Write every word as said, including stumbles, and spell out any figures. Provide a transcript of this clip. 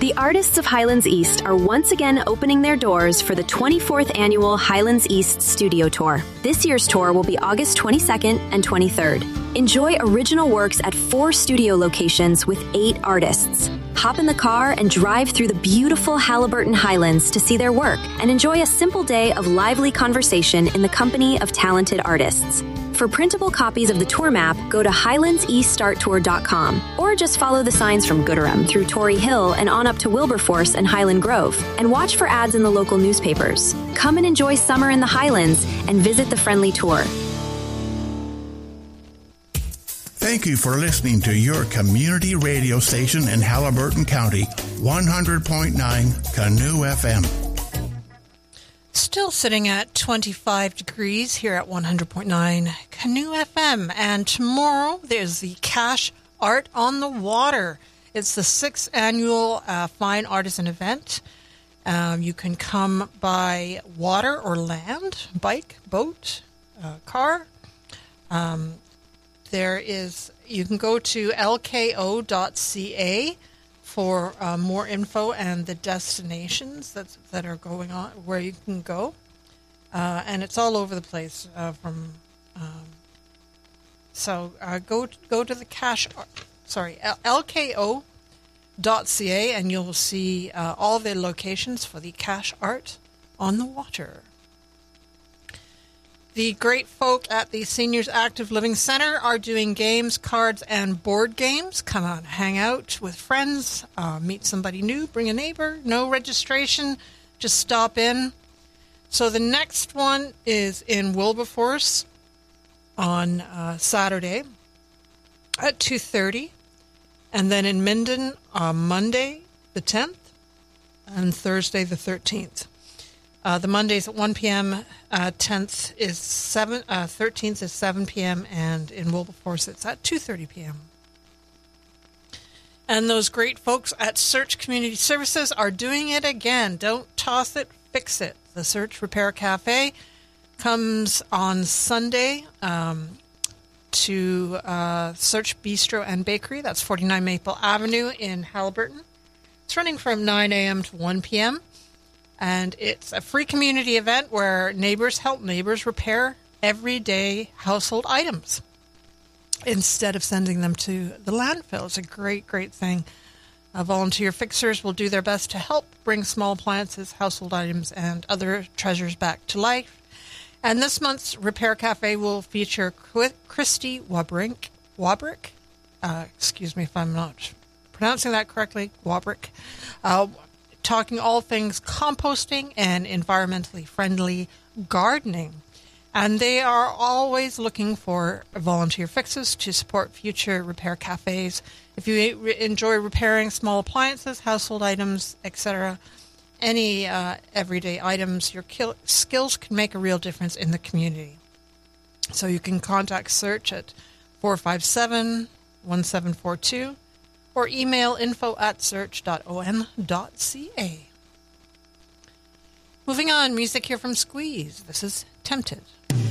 The Artists of Highlands East are once again opening their doors for the twenty-fourth Annual Highlands East Studio Tour. This year's tour will be August twenty-second and twenty-third. Enjoy original works at four studio locations with eight artists. Hop in the car and drive through the beautiful Haliburton Highlands to see their work and enjoy a simple day of lively conversation in the company of talented artists. For printable copies of the tour map, go to highlands east art tour dot com or just follow the signs from Gooderham through Tory Hill and on up to Wilberforce and Highland Grove, and watch for ads in the local newspapers. Come and enjoy summer in the Highlands and visit the friendly tour. Thank you for listening to your community radio station in Haliburton County, one hundred point nine Canoe F M. Still sitting at twenty-five degrees here at one hundred point nine Canoe F M. And tomorrow there's the Cash Art on the Water. It's the sixth annual uh, Fine Artisan event. Um, you can come by water or land, bike, boat, uh, car. Um, there is, you can go to L K O dot C A for uh, more info and the destinations that that are going on, where you can go. Uh, and it's all over the place. Uh, from um, So uh, go go to the cash, sorry, L K O dot C A, and you'll see uh, all the locations for the Cash Art on the Water. The great folk at the Seniors Active Living Center are doing games, cards, and board games. Come on, hang out with friends, uh, meet somebody new, bring a neighbor. No registration, just stop in. So the next one is in Wilberforce on uh, Saturday at two thirty, and then in Minden on Monday the tenth and Thursday the thirteenth. Uh, the Mondays at one p.m., uh, tenth is seven, uh, thirteenth is seven p.m., and in Wilberforce it's at two thirty p.m. And those great folks at Search Community Services are doing it again. Don't toss it, fix it. The Search Repair Cafe comes on Sunday um, to uh, Search Bistro and Bakery. That's forty-nine Maple Avenue in Haliburton. It's running from nine a.m. to one p.m., and it's a free community event where neighbors help neighbors repair everyday household items instead of sending them to the landfill. It's a great, great thing. Uh, volunteer fixers will do their best to help bring small appliances, household items, and other treasures back to life. And this month's Repair Cafe will feature Christy Wabrink, Wabrick, uh, excuse me if I'm not pronouncing that correctly, Wabrick, uh, talking all things composting and environmentally friendly gardening. And they are always looking for volunteer fixes to support future repair cafes. If you enjoy repairing small appliances, household items, et cetera, any uh, everyday items, your skills can make a real difference in the community. So you can contact Search at four five seven, one seven four two or email info at search dot o n dot c a. Moving on, music here from Squeeze. This is Tempted.